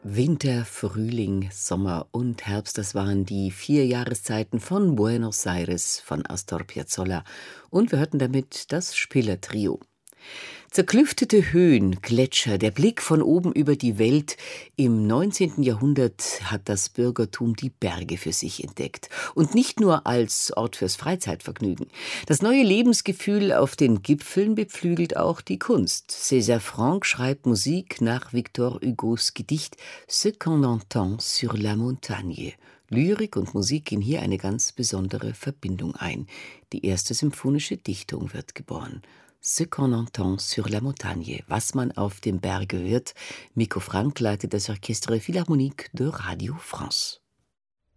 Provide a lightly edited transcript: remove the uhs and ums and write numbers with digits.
Winter, Frühling, Sommer und Herbst, das waren die 4 Jahreszeiten von Buenos Aires von Astor Piazzolla. Und wir hörten damit das Spiller-Trio. Zerklüftete Höhen, Gletscher, der Blick von oben über die Welt. Im 19. Jahrhundert hat das Bürgertum die Berge für sich entdeckt. Und nicht nur als Ort fürs Freizeitvergnügen. Das neue Lebensgefühl auf den Gipfeln beflügelt auch die Kunst. César Franck schreibt Musik nach Victor Hugos Gedicht Ce qu'on entend sur la montagne. Lyrik und Musik gehen hier eine ganz besondere Verbindung ein. Die erste symphonische Dichtung wird geboren. Ce qu'on entend sur la montagne, was man auf dem Berge hört. Miko Frank leitet das Orchestre Philharmonique de Radio France.